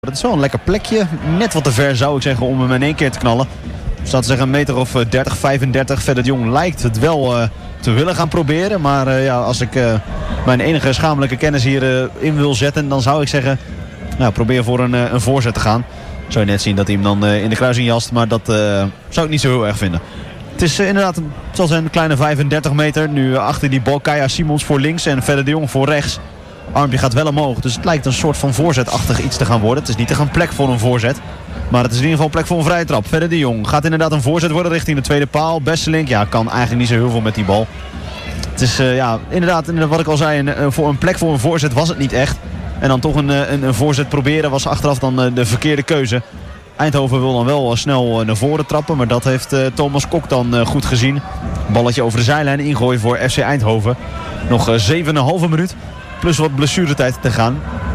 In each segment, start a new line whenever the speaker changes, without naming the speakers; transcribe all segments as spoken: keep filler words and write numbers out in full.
Het is wel een lekker plekje. Net wat te ver zou ik zeggen om hem in één keer te knallen. Ik zou zeggen een meter of dertig, vijfendertig. Verder de Jong lijkt het wel uh, te willen gaan proberen. Maar uh, ja, als ik uh, mijn enige schamelijke kennis hier uh, in wil zetten, dan zou ik zeggen, nou, probeer voor een, uh, een voorzet te gaan. Zou je net zien dat hij hem dan uh, in de kruising jast. Maar dat uh, zou ik niet zo heel erg vinden. Het is uh, inderdaad een, het zal zijn een kleine vijfendertig meter. Nu uh, achter die bal Kaya Simons voor links en verder de Jong voor rechts. Armpje gaat wel omhoog, dus het lijkt een soort van voorzetachtig iets te gaan worden. Het is niet echt een plek voor een voorzet, maar het is in ieder geval een plek voor een vrije trap. Verder de Jong gaat inderdaad een voorzet worden richting de tweede paal. Besselink, ja, kan eigenlijk niet zo heel veel met die bal. Het is uh, ja, inderdaad, wat ik al zei, een, uh, voor een plek voor een voorzet was het niet echt. En dan toch een, een, een voorzet proberen was achteraf dan uh, de verkeerde keuze. Eindhoven wil dan wel uh, snel uh, naar voren trappen, maar dat heeft uh, Thomas Kok dan uh, goed gezien. Balletje over de zijlijn ingooien voor F C Eindhoven. Nog uh, zeven komma vijf minuut. Plus wat blessuretijd te gaan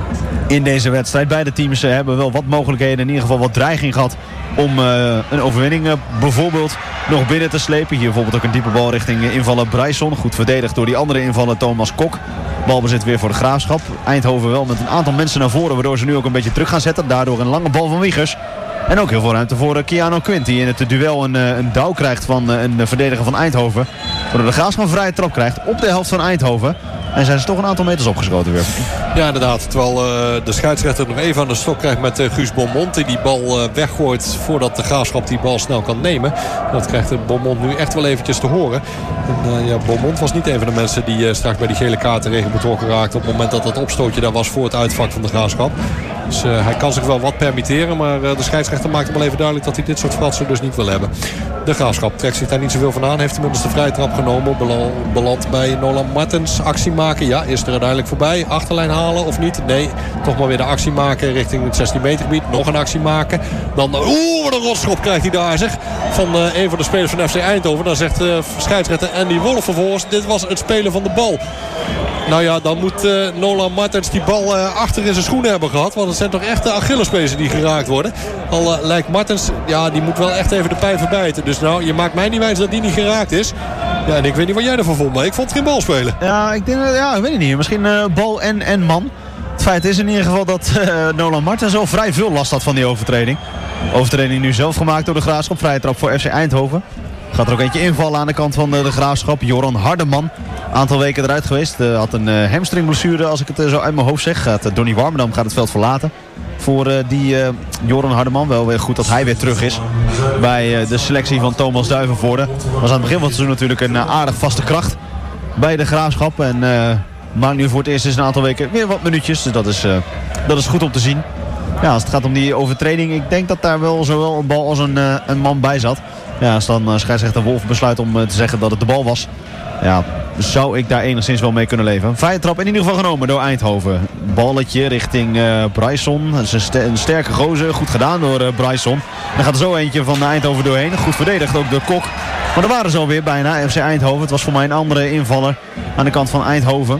in deze wedstrijd. Beide teams uh, hebben wel wat mogelijkheden. In ieder geval wat dreiging gehad om uh, een overwinning uh, bijvoorbeeld nog binnen te slepen. Hier bijvoorbeeld ook een diepe bal richting uh, invaller Bryson. Goed verdedigd door die andere invaller Thomas Kok. Balbezit weer voor de Graafschap. Eindhoven wel met een aantal mensen naar voren. Waardoor ze nu ook een beetje terug gaan zetten. Daardoor een lange bal van Wiegers. En ook heel veel ruimte voor uh, Keanu Quint. Die in het duel een, uh, een douw krijgt van uh, een verdediger van Eindhoven. Waardoor de Graafschap een vrije trap krijgt op de helft van Eindhoven. En zijn ze toch een aantal meters opgeschoten weer.
Ja, inderdaad. Terwijl uh, de scheidsrechter nog even aan de stok krijgt met uh, Guus Beaumont. Die die bal uh, weggooit voordat de Graafschap die bal snel kan nemen. Dat krijgt uh, Beaumont nu echt wel eventjes te horen. En, uh, ja, Beaumont was niet een van de mensen die uh, straks bij die gele kaartenregel betrokken raakte. Op het moment dat dat opstootje daar was voor het uitvak van de Graafschap. Dus uh, hij kan zich wel wat permitteren. Maar uh, de scheidsrechter maakt hem wel even duidelijk dat hij dit soort fratsen dus niet wil hebben. De Graafschap trekt zich daar niet zoveel van aan. Heeft inmiddels de vrije trap genomen. Beland bij Nolan Martens. Actie maken. Ja, is er uiteindelijk voorbij. Achterlijn halen of niet? Nee, toch maar weer de actie maken richting het zestien meter gebied. Nog een actie maken. Dan, oeh, wat een rotschop krijgt hij daar, zeg. Van uh, een van de spelers van F C Eindhoven. Dan zegt uh, scheidsrechter Andy Wolff vervolgens: dit was het spelen van de bal. Nou ja, dan moet uh, Nolan Martens die bal uh, achter in zijn schoenen hebben gehad. Want het zijn toch echt de Achillespezen die geraakt worden. Al uh, lijkt Martens, ja, die moet wel echt even de pijn verbijten. Dus nou, je maakt mij niet wijs dat die niet geraakt is. Ja, en ik weet niet wat jij ervan vond, maar ik vond het geen bal spelen.
Ja, ik denk, ja, ik weet het niet. Misschien uh, bal en, en man. Het feit is in ieder geval dat uh, Nolan Martens al vrij veel last had van die overtreding. Overtreding nu zelf gemaakt door de Graafschap. Vrije trap voor F C Eindhoven. Gaat er ook eentje invallen aan de kant van de, de Graafschap. Joran Hardeman. Aantal weken eruit geweest. Uh, had een uh, hamstringblessure als ik het uh, zo uit mijn hoofd zeg. Gaat, uh, Donny Warmerdam gaat het veld verlaten. Voor uh, die uh, Joran Hardeman. Wel weer goed dat hij weer terug is. Bij uh, de selectie van Thomas Duivenvoorde. Was aan het begin van het seizoen natuurlijk een uh, aardig vaste kracht. Bij de Graafschap. En uh, maakt nu voor het eerst eens een aantal weken weer wat minuutjes. Dus dat is, uh, dat is goed om te zien. Ja, als het gaat om die overtreding. Ik denk dat daar wel zowel een bal als een, uh, een man bij zat. Ja, als dan uh, scheidsrechter Wolff besluit om uh, te zeggen dat het de bal was. Ja, zou ik daar enigszins wel mee kunnen leven. Vrije trap in ieder geval genomen door Eindhoven. Balletje richting uh, Bryson. Dat is een, ster een sterke gozer. Goed gedaan door uh, Bryson. Dan gaat er zo eentje van Eindhoven doorheen. Goed verdedigd ook door Kok. Maar daar waren ze alweer bijna. F C Eindhoven. Het was voor mij een andere invaller aan de kant van Eindhoven.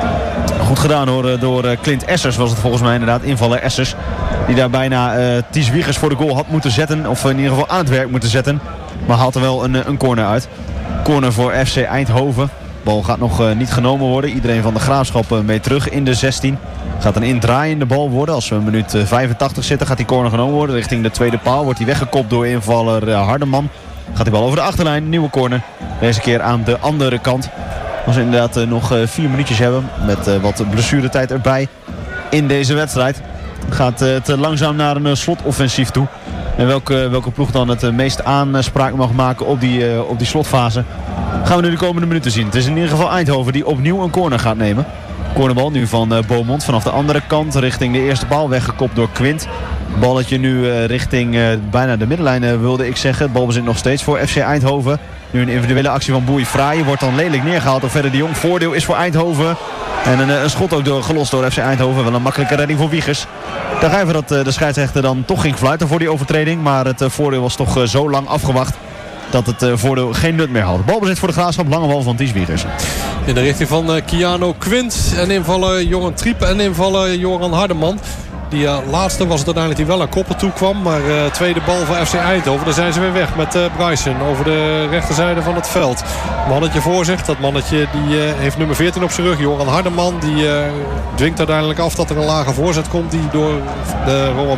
Goed gedaan door, door Clint Essers was het volgens mij inderdaad. Invaller Essers. Die daar bijna uh, Ties Wiegers voor de goal had moeten zetten. Of in ieder geval aan het werk moeten zetten. Maar haalt er wel een, een corner uit. Corner voor F C Eindhoven. Bal gaat nog uh, niet genomen worden. Iedereen van de Graafschap uh, mee terug in de zestien. Gaat een indraaiende bal worden. Als we een minuut uh, vijfentachtig zitten gaat die corner genomen worden. Richting de tweede paal wordt hij weggekopt door invaller uh, Hardeman. Gaat die bal over de achterlijn. Nieuwe corner. Deze keer aan de andere kant. Als we inderdaad uh, nog uh, vier minuutjes hebben. Met uh, wat blessuretijd erbij in deze wedstrijd. Gaat uh, het langzaam naar een uh, slotoffensief toe. En welke, welke ploeg dan het uh, meest aanspraak mag maken op die, uh, op die slotfase. Gaan we nu de komende minuten zien. Het is in ieder geval Eindhoven die opnieuw een corner gaat nemen. Cornerbal nu van uh, Beaumont vanaf de andere kant richting de eerste paal. Weggekopt door Quint. Balletje nu uh, richting uh, bijna de middenlijn uh, wilde ik zeggen. Het balbezit nog steeds voor F C Eindhoven. Nu een individuele actie van Boei Fraaien. Wordt dan lelijk neergehaald door Verder de Jong. Voordeel is voor Eindhoven. En een, een schot ook door, gelost door F C Eindhoven. Wel een makkelijke redding voor Wiegers. Daar even dat uh, de scheidsrechter dan toch ging fluiten voor die overtreding. Maar het uh, voordeel was toch uh, zo lang afgewacht dat het uh, voordeel geen nut meer had. Balbezit voor de Graafschap. Lange bal van Ties Wiegers.
In de richting van uh, Keanu Quint. En invallen Joran Triep en invallen Joran Hardeman. Die uh, laatste was het uiteindelijk die wel aan koppen toe kwam. Maar uh, tweede bal voor F C Eindhoven. Daar zijn ze weer weg met uh, Bryson over de rechterzijde van het veld. Mannetje voor zich. Dat mannetje die uh, heeft nummer veertien op zijn rug. Joran Hardeman. Die uh, dwingt uiteindelijk af dat er een lage voorzet komt. Die door de Roman